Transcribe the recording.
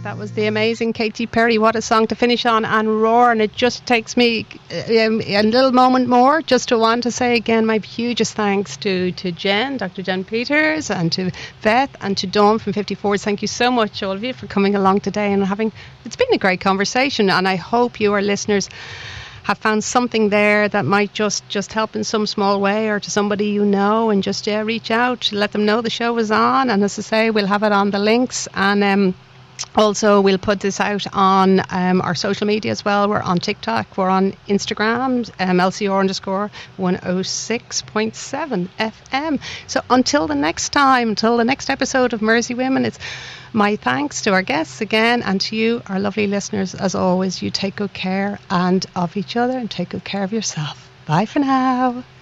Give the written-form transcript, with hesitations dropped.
That was the amazing Katy Perry. What a song to finish on and roar. And it just takes me a little moment more just to want to say again my hugest thanks to Jen, Dr. Jen Peters, and to Beth and to Dawn from 54. Thank you so much, all of you, for coming along today and it's been a great conversation. And I hope you, our listeners, have found something there that might just help in some small way, or to somebody you know, and just reach out, let them know the show was on. And as I say, we'll have it on the links, and also we'll put this out on our social media as well. We're on TikTok, we're on Instagram, LCR _106.7 FM. So until the next time, until the next episode of Mersey Women, it's my thanks to our guests again, and to you, our lovely listeners. As always, you take good care of each other and take good care of yourself. Bye for now.